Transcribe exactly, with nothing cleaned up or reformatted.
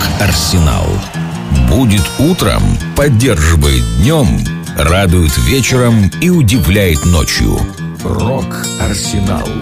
Рок-Арсенал. Будет утром, поддерживает днем, радует вечером и удивляет ночью. Рок-Арсенал.